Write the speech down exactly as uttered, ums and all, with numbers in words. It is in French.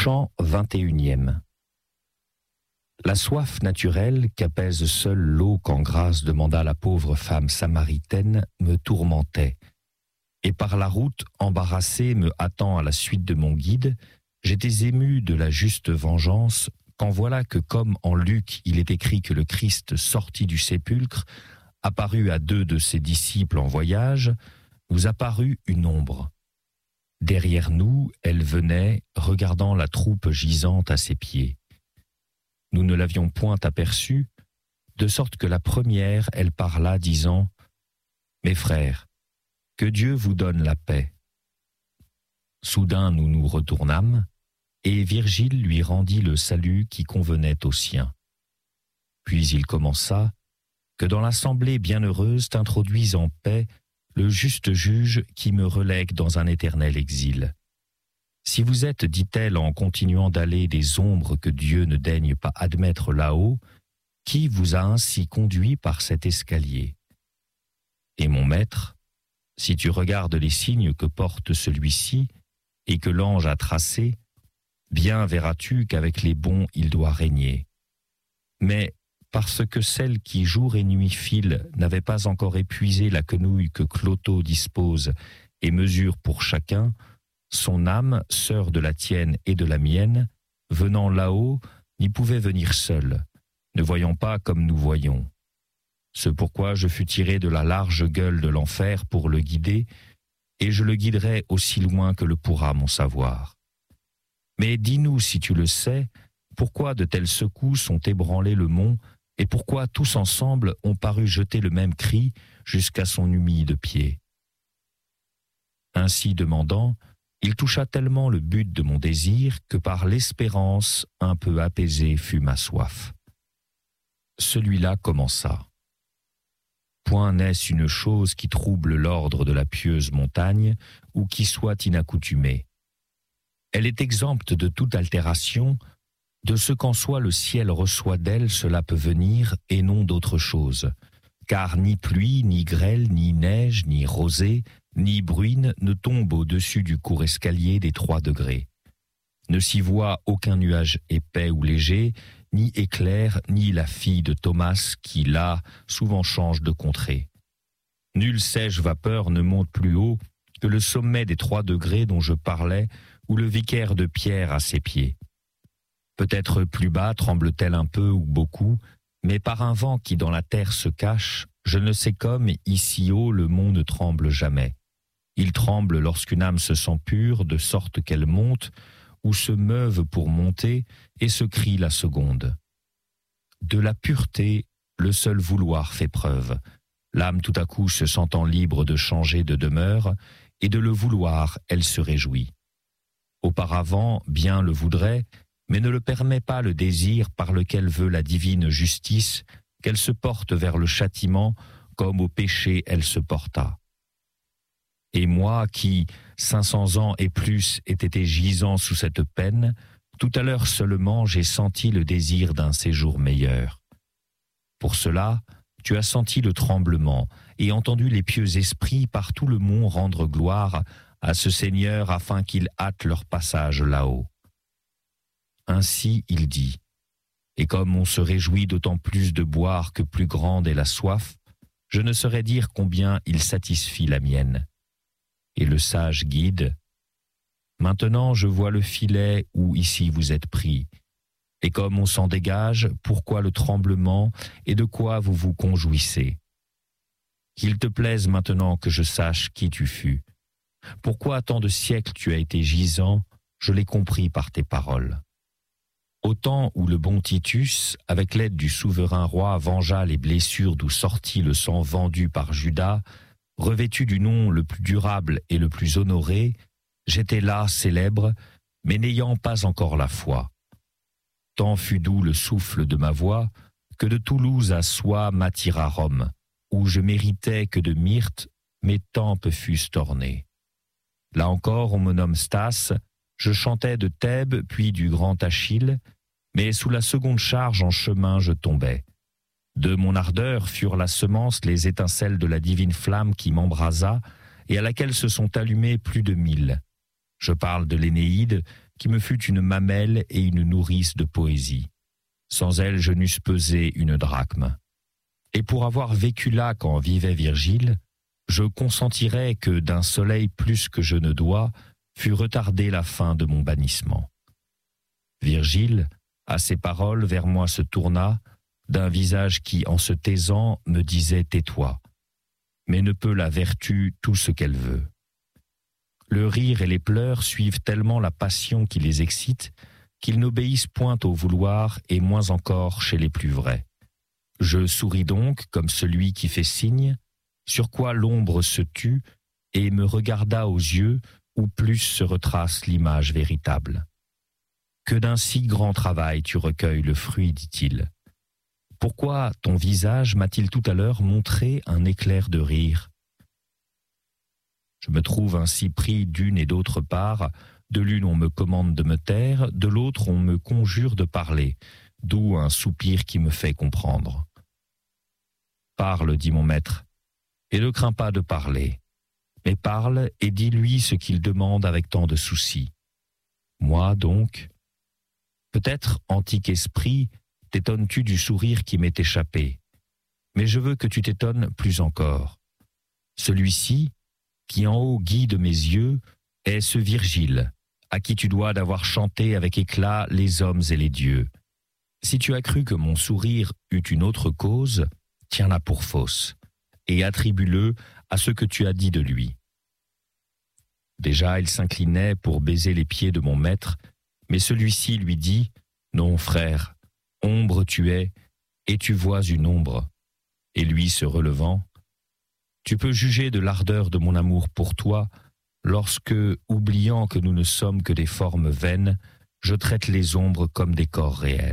Chant vingt et unième. La soif naturelle qu'apaise seule l'eau quand grâce demanda la pauvre femme samaritaine me tourmentait. Et par la route, embarrassée, me hâtant à la suite de mon guide, j'étais ému de la juste vengeance, quand voilà que comme en Luc il est écrit que le Christ sortit du sépulcre, apparut à deux de ses disciples en voyage, nous apparut une ombre. Derrière nous, elle venait, regardant la troupe gisante à ses pieds. Nous ne l'avions point aperçue, de sorte que la première, elle parla, disant « Mes frères, que Dieu vous donne la paix. » Soudain nous nous retournâmes, et Virgile lui rendit le salut qui convenait aux siens. Puis il commença « Que dans l'assemblée bienheureuse t'introduise en paix le juste juge qui me relègue dans un éternel exil. Si vous êtes, dit-elle en continuant d'aller, des ombres que Dieu ne daigne pas admettre là-haut, qui vous a ainsi conduit par cet escalier? Et mon maître, si tu regardes les signes que porte celui-ci et que l'ange a tracés, bien verras-tu qu'avec les bons il doit régner. Mais parce que celle qui jour et nuit file n'avait pas encore épuisé la quenouille que Clotho dispose et mesure pour chacun, son âme, sœur de la tienne et de la mienne, venant là-haut, n'y pouvait venir seule, ne voyant pas comme nous voyons. C'est pourquoi je fus tiré de la large gueule de l'enfer pour le guider, et je le guiderai aussi loin que le pourra mon savoir. Mais dis-nous, si tu le sais, pourquoi de telles secousses ont ébranlé le mont, et pourquoi tous ensemble ont paru jeter le même cri jusqu'à son humide pied. Ainsi demandant, il toucha tellement le but de mon désir que par l'espérance un peu apaisée fut ma soif. Celui-là commença. Point n'est-ce une chose qui trouble l'ordre de la pieuse montagne ou qui soit inaccoutumée. Elle est exempte de toute altération. De ce qu'en soit le ciel reçoit d'elle, cela peut venir, et non d'autre chose. Car ni pluie, ni grêle, ni neige, ni rosée, ni bruine ne tombe au-dessus du court escalier des trois degrés. Ne s'y voit aucun nuage épais ou léger, ni éclair, ni la fille de Thomas qui, là, souvent change de contrée. Nulle sèche vapeur ne monte plus haut que le sommet des trois degrés dont je parlais, où le vicaire de Pierre a ses pieds. Peut-être plus bas tremble-t-elle un peu ou beaucoup, mais par un vent qui dans la terre se cache, je ne sais comme ici haut le mont ne tremble jamais. Il tremble lorsqu'une âme se sent pure, de sorte qu'elle monte, ou se meuve pour monter, et se crie la seconde. De la pureté, le seul vouloir fait preuve. L'âme tout à coup se sentant libre de changer de demeure, et de le vouloir, elle se réjouit. Auparavant, bien le voudrait, mais ne le permet pas le désir par lequel veut la divine justice qu'elle se porte vers le châtiment comme au péché elle se porta. Et moi qui, cinq cents ans et plus, ai été gisant sous cette peine, tout à l'heure seulement j'ai senti le désir d'un séjour meilleur. Pour cela, tu as senti le tremblement et entendu les pieux esprits par tout le mont rendre gloire à ce Seigneur afin qu'il hâte leur passage là-haut. Ainsi il dit, et comme on se réjouit d'autant plus de boire que plus grande est la soif, je ne saurais dire combien il satisfit la mienne. Et le sage guide, maintenant je vois le filet où ici vous êtes pris, et comme on s'en dégage, pourquoi le tremblement et de quoi vous vous conjouissez? Qu'il te plaise maintenant que je sache qui tu fus. Pourquoi tant de siècles tu as été gisant, je l'ai compris par tes paroles. Au temps où le bon Titus, avec l'aide du souverain roi, vengea les blessures d'où sortit le sang vendu par Judas, revêtu du nom le plus durable et le plus honoré, j'étais là célèbre, mais n'ayant pas encore la foi. Tant fut doux le souffle de ma voix, que de Toulouse à Soie m'attira Rome, où je méritais que de myrte mes tempes fussent ornées. Là encore on me nomme Stas, je chantais de Thèbes puis du grand Achille, mais sous la seconde charge en chemin je tombais. De mon ardeur furent la semence les étincelles de la divine flamme qui m'embrasa et à laquelle se sont allumés plus de mille. Je parle de l'Énéide qui me fut une mamelle et une nourrice de poésie. Sans elle, je n'eusse pesé une drachme. Et pour avoir vécu là quand vivait Virgile, je consentirais que d'un soleil plus que je ne dois, fût retardée la fin de mon bannissement. Virgile, à ces paroles, vers moi se tourna, d'un visage qui, en se taisant, me disait « tais-toi ». Mais ne peut la vertu tout ce qu'elle veut. Le rire et les pleurs suivent tellement la passion qui les excite qu'ils n'obéissent point au vouloir et moins encore chez les plus vrais. Je souris donc comme celui qui fait signe, sur quoi l'ombre se tut et me regarda aux yeux où plus se retrace l'image véritable. « Que d'un si grand travail tu recueilles le fruit, dit-il. Pourquoi ton visage m'a-t-il tout à l'heure montré un éclair de rire? Je me trouve ainsi pris d'une et d'autre part, de l'une on me commande de me taire, de l'autre on me conjure de parler, d'où un soupir qui me fait comprendre. Parle, dit mon maître, et ne crains pas de parler, mais parle et dis-lui ce qu'il demande avec tant de souci. Moi donc, peut-être, antique esprit, t'étonnes-tu du sourire qui m'est échappé, mais je veux que tu t'étonnes plus encore. Celui-ci, qui en haut guide mes yeux, est ce Virgile, à qui tu dois d'avoir chanté avec éclat les hommes et les dieux. Si tu as cru que mon sourire eut une autre cause, tiens-la pour fausse, et attribue-le à ce que tu as dit de lui. Déjà il s'inclinait pour baiser les pieds de mon maître, mais celui-ci lui dit « Non, frère, ombre tu es, et tu vois une ombre. » Et lui se relevant, « Tu peux juger de l'ardeur de mon amour pour toi, lorsque, oubliant que nous ne sommes que des formes vaines, je traite les ombres comme des corps réels. »